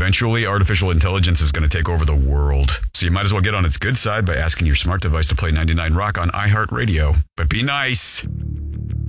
Eventually, artificial intelligence is going to take over the world. So you might as well get on its good side by asking your smart device to play 99 Rock on iHeartRadio. But be nice.